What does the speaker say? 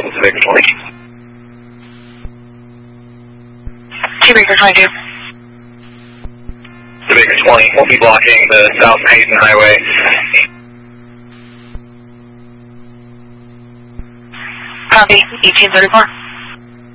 Baker 20. 2 Baker 22. 2 Baker 20, we'll be blocking the South Hayden Highway. Copy, 1834.